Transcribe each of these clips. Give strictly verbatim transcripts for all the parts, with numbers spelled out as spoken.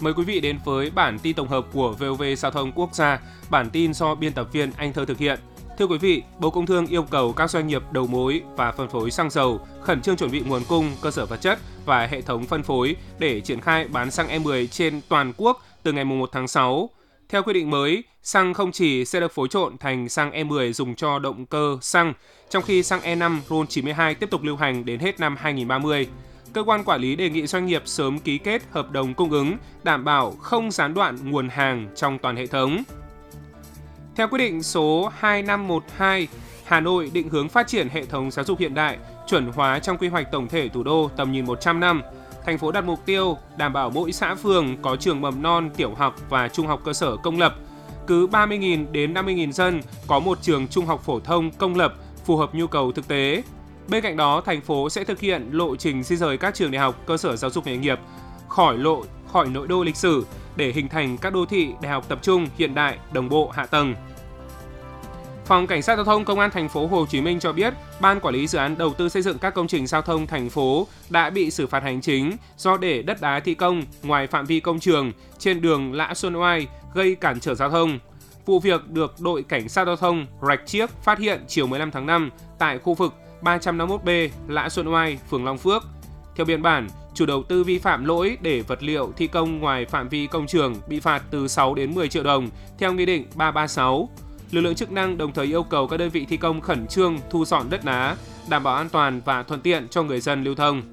Mời quý vị đến với bản tin tổng hợp của vê o vê Giao thông Quốc gia, bản tin do biên tập viên Anh Thơ thực hiện. Thưa quý vị, Bộ Công Thương yêu cầu các doanh nghiệp đầu mối và phân phối xăng dầu khẩn trương chuẩn bị nguồn cung, cơ sở vật chất và hệ thống phân phối để triển khai bán xăng E mười trên toàn quốc từ ngày mùng một tháng sáu. Theo quy định mới, xăng không chỉ sẽ được phối trộn thành xăng E mười dùng cho động cơ xăng, trong khi xăng E năm RON chín mươi hai tiếp tục lưu hành đến hết năm hai nghìn không trăm ba mươi. Cơ quan quản lý đề nghị doanh nghiệp sớm ký kết hợp đồng cung ứng, đảm bảo không gián đoạn nguồn hàng trong toàn hệ thống. Theo quyết định số hai năm một hai, Hà Nội định hướng phát triển hệ thống giáo dục hiện đại, chuẩn hóa trong quy hoạch tổng thể thủ đô tầm nhìn một trăm năm. Thành phố đặt mục tiêu đảm bảo mỗi xã phường có trường mầm non, tiểu học và trung học cơ sở công lập. Cứ ba mươi nghìn đến năm mươi nghìn dân có một trường trung học phổ thông công lập phù hợp nhu cầu thực tế. Bên cạnh đó, thành phố sẽ thực hiện lộ trình di rời các trường đại học, cơ sở giáo dục nghề nghiệp khỏi lộ khỏi nội đô lịch sử để hình thành các đô thị đại học tập trung hiện đại, đồng bộ hạ tầng. Phòng Cảnh sát Giao thông Công an thành phố Hồ Chí Minh cho biết, Ban Quản lý Dự án Đầu tư xây dựng các công trình giao thông thành phố đã bị xử phạt hành chính do để đất đá thi công ngoài phạm vi công trường trên đường Lã Xuân Oai gây cản trở giao thông. Vụ việc được đội Cảnh sát Giao thông Rạch Chiếc phát hiện chiều mười lăm tháng năm tại khu vực ba trăm năm mươi mốt B Lã Xuân Oai, phường Long Phước. Theo biên bản, chủ đầu tư vi phạm lỗi để vật liệu thi công ngoài phạm vi công trường bị phạt từ sáu đến mười triệu đồng theo Nghị định ba trăm ba mươi sáu. Lực lượng chức năng đồng thời yêu cầu các đơn vị thi công khẩn trương thu dọn đất đá, đảm bảo an toàn và thuận tiện cho người dân lưu thông.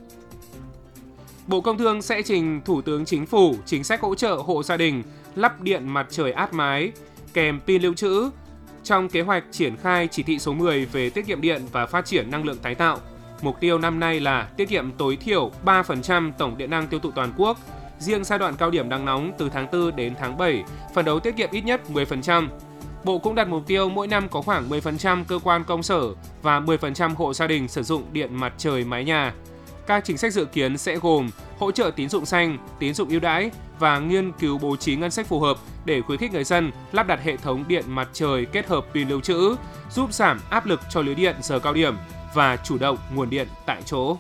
Bộ Công Thương sẽ trình Thủ tướng Chính phủ chính sách hỗ trợ hộ gia đình lắp điện mặt trời áp mái kèm pin lưu trữ trong kế hoạch triển khai chỉ thị số mười về tiết kiệm điện và phát triển năng lượng tái tạo. Mục tiêu năm nay là tiết kiệm tối thiểu ba phần trăm tổng điện năng tiêu thụ toàn quốc. Riêng giai đoạn cao điểm nắng nóng từ tháng tư đến tháng bảy, phấn đấu tiết kiệm ít nhất mười phần trăm. Bộ cũng đặt mục tiêu mỗi năm có khoảng mười phần trăm cơ quan công sở và mười phần trăm hộ gia đình sử dụng điện mặt trời mái nhà. Các chính sách dự kiến sẽ gồm hỗ trợ tín dụng xanh, tín dụng ưu đãi và nghiên cứu bố trí ngân sách phù hợp để khuyến khích người dân lắp đặt hệ thống điện mặt trời kết hợp pin lưu trữ, giúp giảm áp lực cho lưới điện giờ cao điểm và chủ động nguồn điện tại chỗ.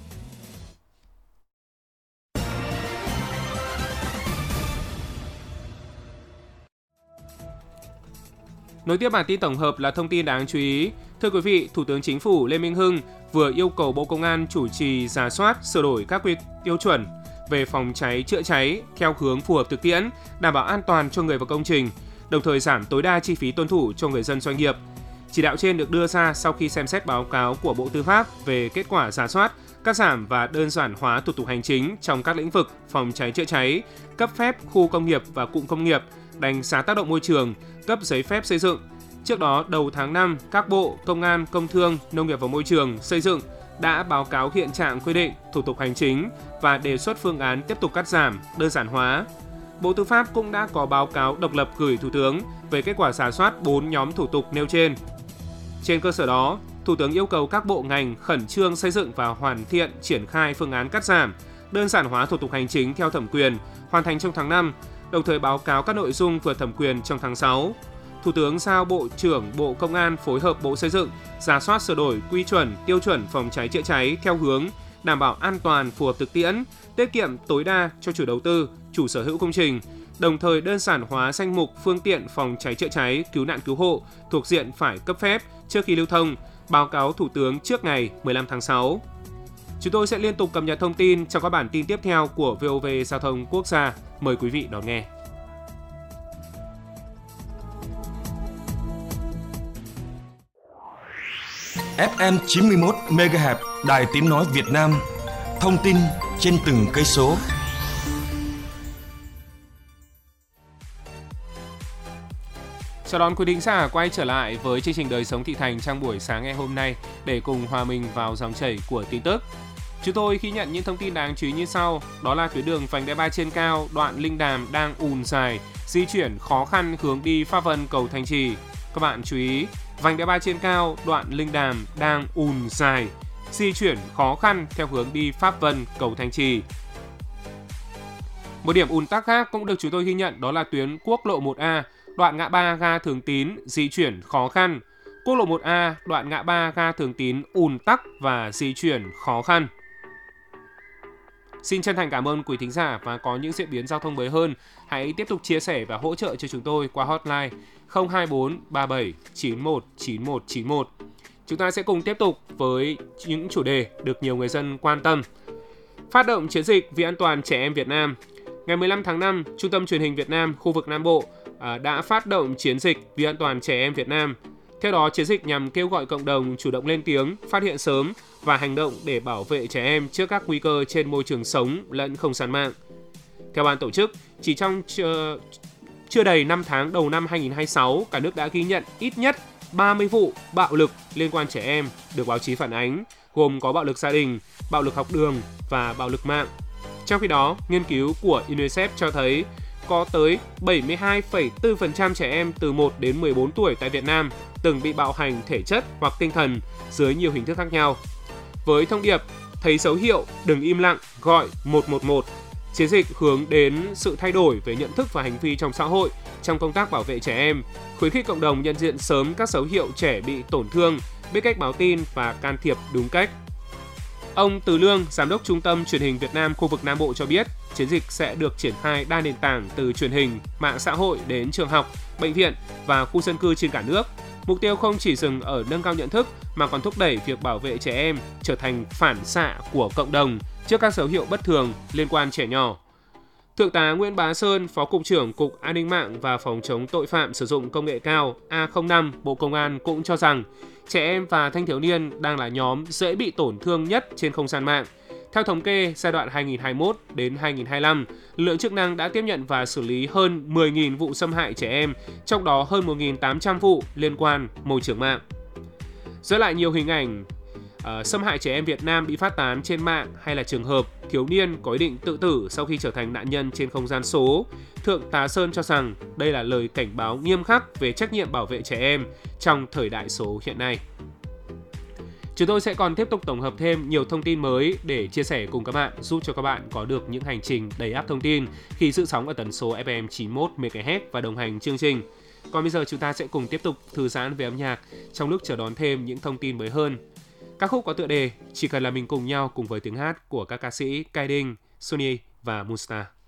Nối tiếp bản tin tổng hợp là thông tin đáng chú ý. Thưa quý vị, Thủ tướng Chính phủ Lê Minh Hưng vừa yêu cầu Bộ Công an chủ trì rà soát, sửa đổi các quy tiêu chuẩn về phòng cháy chữa cháy theo hướng phù hợp thực tiễn, đảm bảo an toàn cho người và công trình, đồng thời giảm tối đa chi phí tuân thủ cho người dân doanh nghiệp. Chỉ đạo trên được đưa ra sau khi xem xét báo cáo của Bộ Tư pháp về kết quả rà soát, cắt giảm và đơn giản hóa thủ tục hành chính trong các lĩnh vực phòng cháy chữa cháy, cấp phép khu công nghiệp và cụm công nghiệp, đánh giá tác động môi trường, cấp giấy phép xây dựng. Trước đó, đầu tháng năm, các bộ Công an, Công thương, Nông nghiệp và Môi trường, Xây dựng đã báo cáo hiện trạng quy định, thủ tục hành chính và đề xuất phương án tiếp tục cắt giảm, đơn giản hóa. Bộ Tư pháp cũng đã có báo cáo độc lập gửi Thủ tướng về kết quả rà soát bốn nhóm thủ tục nêu trên. Trên cơ sở đó, Thủ tướng yêu cầu các bộ ngành khẩn trương xây dựng và hoàn thiện triển khai phương án cắt giảm, đơn giản hóa thủ tục hành chính theo thẩm quyền, hoàn thành trong tháng năm, đồng thời báo cáo các nội dung vượt thẩm quyền trong tháng sáu. Thủ tướng giao Bộ trưởng Bộ Công an phối hợp Bộ Xây dựng rà soát sửa đổi quy chuẩn, tiêu chuẩn phòng cháy chữa cháy theo hướng đảm bảo an toàn, phù hợp thực tiễn, tiết kiệm tối đa cho chủ đầu tư, chủ sở hữu công trình, đồng thời đơn giản hóa danh mục phương tiện phòng cháy chữa cháy, cứu nạn cứu hộ thuộc diện phải cấp phép trước khi lưu thông, báo cáo Thủ tướng trước ngày mười lăm tháng sáu. Chúng tôi sẽ liên tục cập nhật thông tin trong các bản tin tiếp theo của vê o vê Giao thông Quốc gia. Mời quý vị đón nghe. ép em chín mươi mốt mê ga héc Đài Tiếng nói Việt Nam. Thông tin trên từng cây số. Chào đón quý thính giả quay trở lại với chương trình Đời sống thị thành trong buổi sáng ngày hôm nay để cùng hòa mình vào dòng chảy của tin tức. Chúng tôi ghi nhận những thông tin đáng chú ý như sau, đó là tuyến đường vành đai ba trên cao đoạn Linh Đàm đang ùn dài, di chuyển khó khăn hướng đi Pháp Vân cầu Thanh Trì. Các bạn chú ý, vành đai ba trên cao đoạn Linh Đàm đang ùn dài, di chuyển khó khăn theo hướng đi Pháp Vân cầu Thanh Trì. Một điểm ùn tắc khác cũng được chúng tôi ghi nhận, đó là tuyến quốc lộ một A, đoạn ngã ba ga Thường Tín di chuyển khó khăn. Quốc lộ một A, đoạn ngã ba ga Thường Tín ùn tắc và di chuyển khó khăn. Xin chân thành cảm ơn quý thính giả và có những diễn biến giao thông mới hơn, hãy tiếp tục chia sẻ và hỗ trợ cho chúng tôi qua hotline không hai bốn ba bảy chín một chín một chín một. Chúng ta sẽ cùng tiếp tục với những chủ đề được nhiều người dân quan tâm. Phát động chiến dịch vì an toàn trẻ em Việt Nam. Ngày mười lăm tháng năm, Trung tâm Truyền hình Việt Nam khu vực Nam Bộ đã phát động chiến dịch vì an toàn trẻ em Việt Nam. Theo đó, chiến dịch nhằm kêu gọi cộng đồng chủ động lên tiếng, phát hiện sớm và hành động để bảo vệ trẻ em trước các nguy cơ trên môi trường sống lẫn không gian mạng. Theo ban tổ chức, chỉ trong chưa, chưa đầy năm tháng đầu năm hai nghìn không trăm hai mươi sáu, cả nước đã ghi nhận ít nhất ba mươi vụ bạo lực liên quan trẻ em được báo chí phản ánh, gồm có bạo lực gia đình, bạo lực học đường và bạo lực mạng. Trong khi đó, nghiên cứu của UNICEF cho thấy có tới bảy mươi hai phẩy bốn phần trăm trẻ em từ một đến mười bốn tuổi tại Việt Nam từng bị bạo hành thể chất hoặc tinh thần dưới nhiều hình thức khác nhau. Với thông điệp thấy dấu hiệu, đừng im lặng, gọi một một một, chiến dịch hướng đến sự thay đổi về nhận thức và hành vi trong xã hội trong công tác bảo vệ trẻ em, khuyến khích cộng đồng nhận diện sớm các dấu hiệu trẻ bị tổn thương, biết cách báo tin và can thiệp đúng cách. Ông Từ Lương, Giám đốc Trung tâm Truyền hình Việt Nam khu vực Nam Bộ cho biết, chiến dịch sẽ được triển khai đa nền tảng từ truyền hình, mạng xã hội đến trường học, bệnh viện và khu dân cư trên cả nước. Mục tiêu không chỉ dừng ở nâng cao nhận thức mà còn thúc đẩy việc bảo vệ trẻ em trở thành phản xạ của cộng đồng trước các dấu hiệu bất thường liên quan trẻ nhỏ. Thượng tá Nguyễn Bá Sơn, Phó Cục trưởng Cục An ninh mạng và Phòng chống tội phạm sử dụng công nghệ cao A không năm Bộ Công an cũng cho rằng trẻ em và thanh thiếu niên đang là nhóm dễ bị tổn thương nhất trên không gian mạng. Theo thống kê, giai đoạn hai nghìn không trăm hai mươi mốt đến hai nghìn không trăm hai mươi lăm, lực lượng chức năng đã tiếp nhận và xử lý hơn mười nghìn vụ xâm hại trẻ em, trong đó hơn một nghìn tám trăm vụ liên quan môi trường mạng. Dẫn lại nhiều hình ảnh uh, xâm hại trẻ em Việt Nam bị phát tán trên mạng hay là trường hợp thiếu niên có ý định tự tử sau khi trở thành nạn nhân trên không gian số, Thượng tá Sơn cho rằng đây là lời cảnh báo nghiêm khắc về trách nhiệm bảo vệ trẻ em trong thời đại số hiện nay. Chúng tôi sẽ còn tiếp tục tổng hợp thêm nhiều thông tin mới để chia sẻ cùng các bạn, giúp cho các bạn có được những hành trình đầy ắp thông tin khi giữ sóng ở tần số ép em chín mươi mốt mê ga héc và đồng hành chương trình. Còn bây giờ chúng ta sẽ cùng tiếp tục thư giãn về âm nhạc trong lúc chờ đón thêm những thông tin mới hơn. Các khúc có tựa đề Chỉ cần là mình cùng nhau cùng với tiếng hát của các ca sĩ Kai Ding, Sunny và Moonstar.